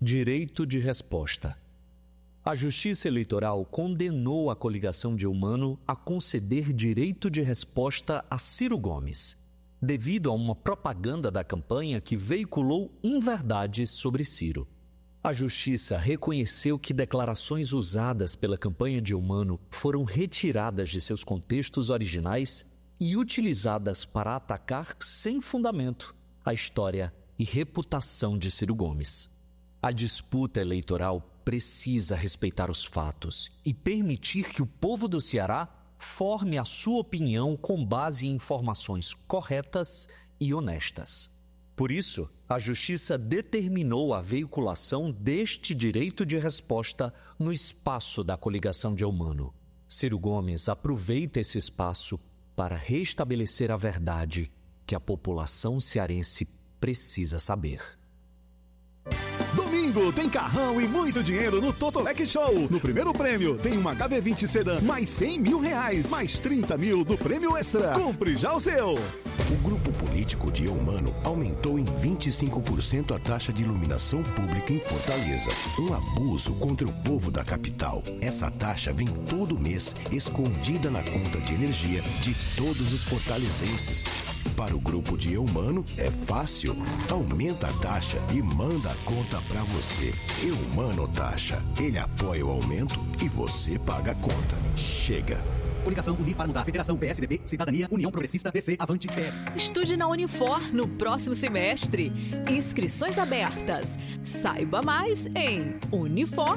Direito de resposta. A Justiça Eleitoral condenou a coligação de Eumano a conceder direito de resposta a Ciro Gomes, devido a uma propaganda da campanha que veiculou inverdades sobre Ciro. A Justiça reconheceu que declarações usadas pela campanha de Eumano foram retiradas de seus contextos originais e utilizadas para atacar sem fundamento a história e reputação de Ciro Gomes. A disputa eleitoral precisa respeitar os fatos e permitir que o povo do Ceará forme a sua opinião com base em informações corretas e honestas. Por isso, a Justiça determinou a veiculação deste direito de resposta no espaço da coligação de Eumano. Ciro Gomes aproveita esse espaço para restabelecer a verdade que a população cearense precisa saber. Domingo tem carrão e muito dinheiro no Totolec Show. No primeiro prêmio tem uma HB20 Sedan, mais 100 mil reais, mais 30 mil do prêmio extra. Compre já o seu. O grupo político de Eumano aumentou em 25% a taxa de iluminação pública em Fortaleza. Um abuso contra o povo da capital. Essa taxa vem todo mês escondida na conta de energia de todos os fortalezenses. Para o grupo de Eumano é fácil. Aumenta a taxa e manda a conta para você. Eumano Taxa. Ele apoia o aumento e você paga a conta. Chega. Coligação Unir para Mudar, Federação PSDB, Cidadania, União Progressista, DC, Avante, PL. Estude na Unifor no próximo semestre. Inscrições abertas. Saiba mais em unifor.br.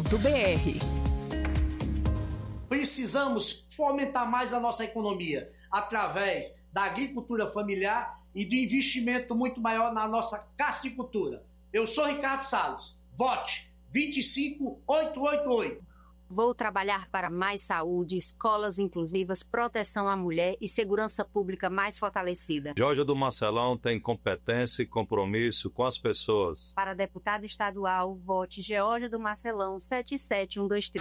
Precisamos fomentar mais a nossa economia através da agricultura familiar e do investimento muito maior na nossa casticultura. Eu sou Ricardo Salles. Vote 25888. Vou trabalhar para mais saúde, escolas inclusivas, proteção à mulher e segurança pública mais fortalecida. Geórgia do Marcelão tem competência e compromisso com as pessoas. Para deputado estadual, vote Geórgia do Marcelão 77123.